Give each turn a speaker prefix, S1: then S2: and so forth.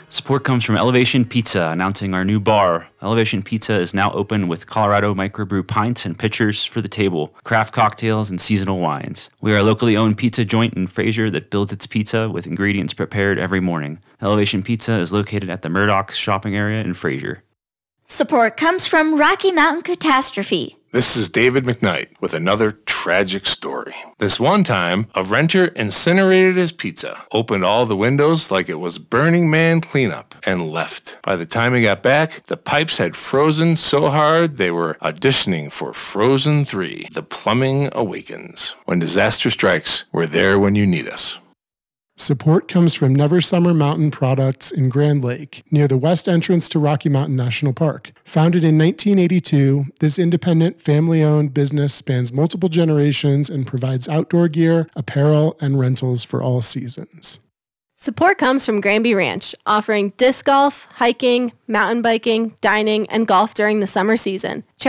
S1: Support comes from Elevation Pizza, announcing our new bar. Elevation Pizza is now open with Colorado microbrew pints and pitchers for the table, craft cocktails, and seasonal wines. We are a locally owned pizza joint in Fraser that builds its pizza with ingredients prepared every morning. Elevation Pizza is located at the Murdoch's shopping area in Fraser.
S2: Support comes from Rocky Mountain Catastrophe.
S3: This is David McKnight with another tragic story. This one time, a renter incinerated his pizza, opened all the windows like it was Burning Man cleanup, and left. By the time he got back, the pipes had frozen so hard they were auditioning for Frozen 3, The Plumbing Awakens. When disaster strikes, we're there when you need us.
S4: Support comes from Never Summer Mountain Products in Grand Lake, near the west entrance to Rocky Mountain National Park. Founded in 1982, this independent, family-owned business spans multiple generations and provides outdoor gear, apparel, and rentals for all seasons.
S5: Support comes from Granby Ranch, offering disc golf, hiking, mountain biking, dining, and golf during the summer season.